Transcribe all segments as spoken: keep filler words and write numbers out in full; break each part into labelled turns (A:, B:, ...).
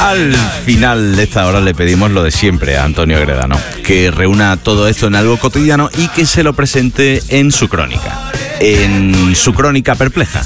A: Al final de esta hora le pedimos lo de siempre a Antonio Gredano, que reúna todo esto en algo cotidiano y que se lo presente en su crónica, en su crónica perpleja.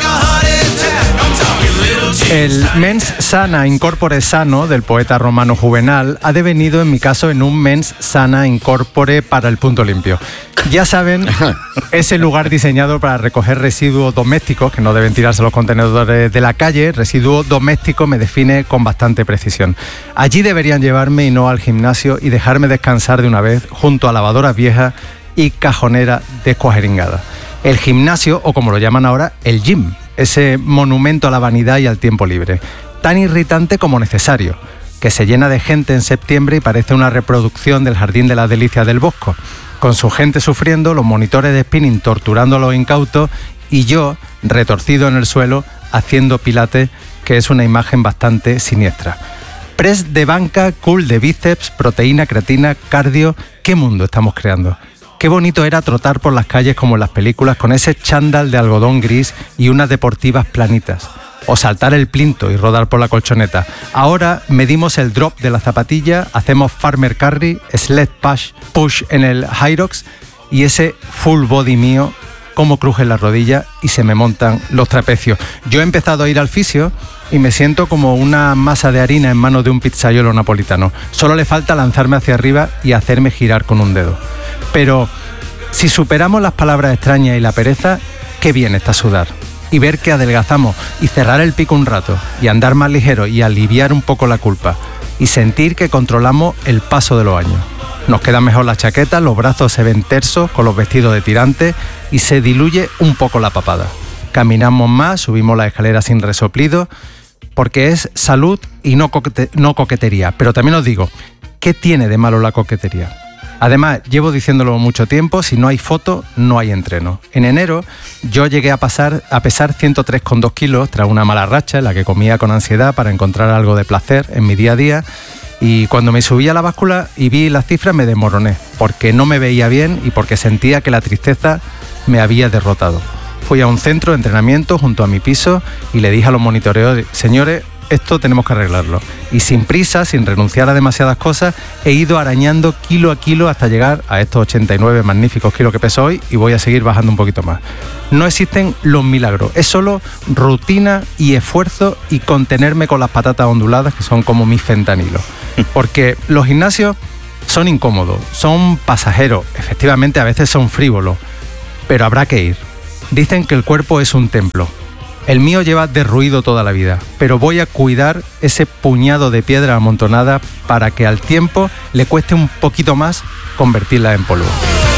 B: El mens sana in corpore sano del poeta romano Juvenal ha devenido en mi caso en un mens sana in corpore para el punto limpio. Ya saben, ese lugar diseñado para recoger residuos domésticos, que no deben tirarse a los contenedores de la calle, residuo doméstico me define con bastante precisión. Allí deberían llevarme y no al gimnasio y dejarme descansar de una vez junto a lavadoras viejas y cajonera descuajeringada. El gimnasio, o como lo llaman ahora, el gym, ese monumento a la vanidad y al tiempo libre, tan irritante como necesario, que se llena de gente en septiembre y parece una reproducción del Jardín de las Delicias del Bosco, con su gente sufriendo, los monitores de spinning torturando a los incautos y yo, retorcido en el suelo, haciendo pilates, que es una imagen bastante siniestra. Press de banca, cool de bíceps, proteína, creatina, cardio, ¿qué mundo estamos creando? Qué bonito era trotar por las calles como en las películas con ese chándal de algodón gris y unas deportivas planitas. O saltar el plinto y rodar por la colchoneta. Ahora medimos el drop de la zapatilla, hacemos farmer carry, sled push, push en el Hyrox y ese full body mío, cómo cruje la rodilla y se me montan los trapecios. Yo he empezado a ir al fisio y me siento como una masa de harina en manos de un pizzaiolo napolitano. Solo le falta lanzarme hacia arriba y hacerme girar con un dedo. Pero si superamos las palabras extrañas y la pereza, qué bien está sudar. Y ver que adelgazamos y cerrar el pico un rato y andar más ligero y aliviar un poco la culpa y sentir que controlamos el paso de los años. Nos queda mejor la chaqueta, los brazos se ven tersos con los vestidos de tirantes y se diluye un poco la papada. Caminamos más, subimos la escalera sin resoplido, porque es salud y no, coquete- no coquetería. Pero también os digo, ¿qué tiene de malo la coquetería? Además, llevo diciéndolo mucho tiempo, si no hay foto, no hay entreno. En enero yo llegué a, pasar, a pesar ciento tres coma dos kilos tras una mala racha en la que comía con ansiedad para encontrar algo de placer en mi día a día, y cuando me subí a la báscula y vi las cifras me desmoroné, porque no me veía bien y porque sentía que la tristeza me había derrotado. Fui a un centro de entrenamiento junto a mi piso y le dije a los monitoreos, señores, esto tenemos que arreglarlo. Y sin prisa, sin renunciar a demasiadas cosas, he ido arañando kilo a kilo hasta llegar a estos ochenta y nueve magníficos kilos que peso hoy y voy a seguir bajando un poquito más. No existen los milagros, es solo rutina y esfuerzo y contenerme con las patatas onduladas que son como mis fentanilos. Porque los gimnasios son incómodos, son pasajeros, efectivamente a veces son frívolos, pero habrá que ir. Dicen que el cuerpo es un templo. El mío lleva derruido toda la vida, pero voy a cuidar ese puñado de piedra amontonada para que al tiempo le cueste un poquito más convertirla en polvo.